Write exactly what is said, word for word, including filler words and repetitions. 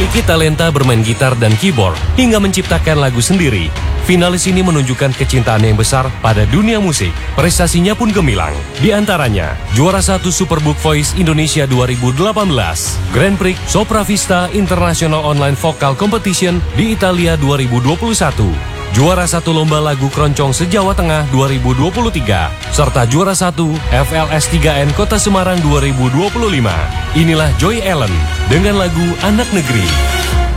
Memiliki talenta bermain gitar dan keyboard hingga menciptakan lagu sendiri, finalis ini menunjukkan kecintaan yang besar pada dunia musik. Prestasinya pun gemilang. Di antaranya, juara satu Superbook Voice Indonesia dua ribu delapan belas, Grand Prix Sopra Vista International Online Vocal Competition di Italia dua ribu dua puluh satu, juara satu Lomba Lagu Keroncong se-Jawa Tengah dua ribu dua puluh tiga, serta juara satu F L S tiga N Kota Semarang dua ribu dua puluh lima. Inilah Joy Allen dengan lagu Anak Negeri.